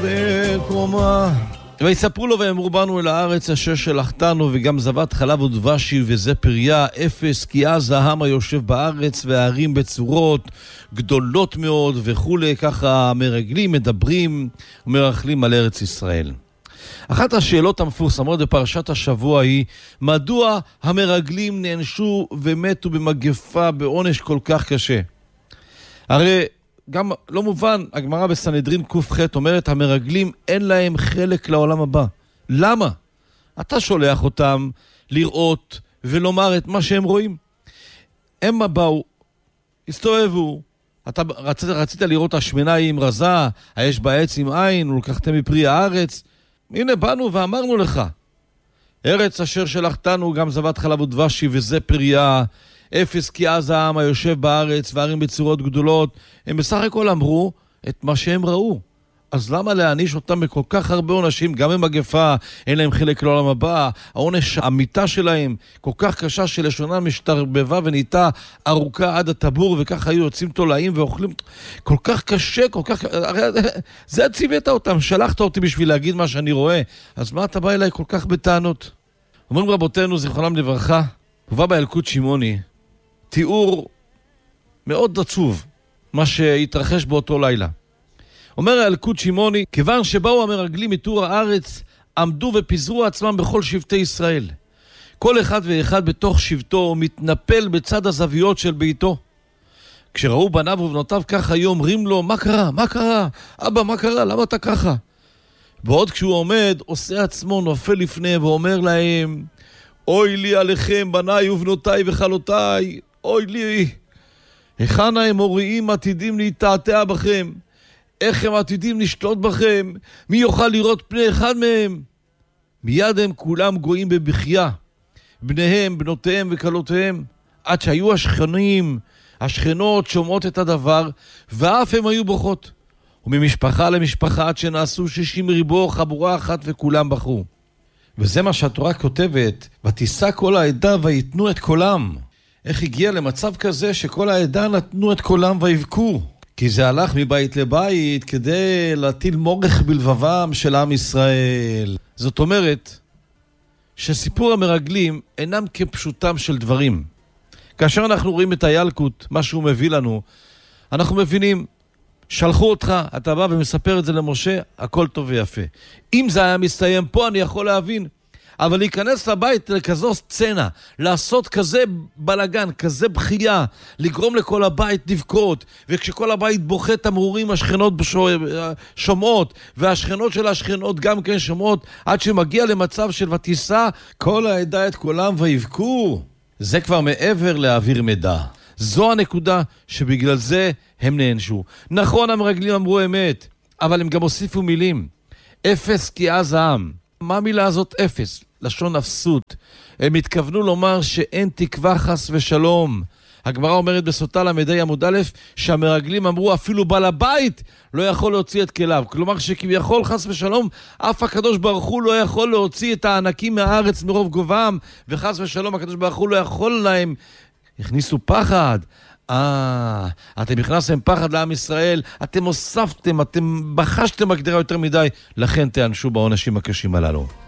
בקומה. ויספרו לו ואמרו באנו אל הארץ אשר שלחתנו וגם זבת חלב ודבש וזה פריה אפס כי אז העם היושב בארץ והערים בצורות גדולות מאוד וכולי. ככה המרגלים מדברים ומרכלים על ארץ ישראל. אחת השאלות המפורסמות בפרשת השבוע היא מדוע המרגלים נענשו ומתו במגפה בעונש כל כך קשה. הרי גם לא מובן, הגמרא בסנהדרין ק"ח אומרת המרגלים אין להם חלק לעולם הבא. למה? אתה שולח אותם לראות ולומר את מה שהם רואים. הם באו, הסתובבו, אתה רצית לראות השמנה היא עם רזה, היש בה עץ עם עין, ולקחתם מפרי הארץ. הנה באנו ואמרנו לך, ארץ אשר שלחתנו גם זבת חלב ודבש וזה פריה אפס כי אז העם היושב בארץ והערים בצורות גדולות. הם בסך הכל אמרו את מה שהם ראו. אז למה להעניש אותם בכל כך הרבה עונשים? גם במגפה אין להם חלק לעולם הבא. העונש המיטה שלהם כל כך קשה שלשונה משתרבבה ונהייתה ארוכה עד הטבור, וכך היו יוצאים תולעים ואוכלים. כל כך קשה, כל כך... זה ציווית אותם, שלחת אותי בשביל להגיד מה שאני רואה. אז מה אתה בא אליי כל כך בטענות? אומרים רבותינו זיכרונם לברכה, הובא באלקוט שמעוני תיאור מאוד עצוב מה שהתרחש באותו לילה. אומר האלקוט שמעוני, כיוון שבאו המרגלים מתור הארץ, עמדו ופיזרו עצמם בכל שבטי ישראל. כל אחד ואחד בתוך שבטו מתנפל בצד הזוויות של ביתו. כשראו בניו ובנותיו ככה היו אומרים לו, מה קרה? מה קרה? אבא, מה קרה? למה אתה ככה? ועוד כשהוא עומד, עושה עצמו נופל לפניהם ואומר להם, אוי לי עליכם בניי ובנותיי וחלותיי, אוי לי, היכן האמוריים עתידים להתעתע בכם? איך הם עתידים לשלוט בכם? מי יוכל לראות פני אחד מהם? מיד הם כולם גויים בבכייה, בניהם, בנותיהם וכלותיהם, עד שהיו השכנות שומעות את הדבר, ואף הם היו בוכות. וממשפחה למשפחה עד שנעשו 60 ריבו חבורה אחת וכולם בכו. וזה מה שהתורה כותבת, ותישא כל העדה ויתנו את קולם. איך הגיע למצב כזה שכל העדה נתנו את קולם ויבכו? כי זה הלך מבית לבית כדי להטיל מורך בלבבם של עם ישראל. זאת אומרת שסיפור המרגלים אינם כפשוטם של דברים. כאשר אנחנו רואים את הילקוט, מה שהוא מביא לנו, אנחנו מבינים, שלחו אותך, אתה בא ומספר את זה למשה, הכל טוב ויפה. אם זה היה מסתיים פה אני יכול להבין, אבל להיכנס לבית לכזו סצנה, לעשות כזה בלגן, כזה בחייה, לגרום לכל הבית לבכות, וכשכל הבית בוכה תמרורים השכנות שומעות, והשכנות של השכנות גם כן שומעות, עד שמגיע למצב של ותישא כל העדה את קולם ויבכו. זה כבר מעבר להעביר מידע. זו הנקודה שבגלל זה הם נענשו. נכון, המרגלים אמרו אמת, אבל הם גם הוסיפו מילים. אפס כי אז העם. מה המילה הזאת אפס? לשון אפסות. הם התכוונו לומר שאין תקווה חס ושלום. הגמרא אומרת בסוטה למדי עמוד א' שהמרגלים אמרו אפילו בעל הבית לא יכול להוציא את כליו. כלומר שכביכול חס ושלום אף הקדוש ברוך הוא לא יכול להוציא את הענקים מהארץ מרוב גובם, וחס ושלום הקדוש ברוך הוא לא יכול להם. הכניסו פחד. אתם הכנסתם פחד לעם ישראל, אתם הוספתם, אתם בחשתם הגדרה יותר מדי, לכן תענשו בעונשים הקשים הללו.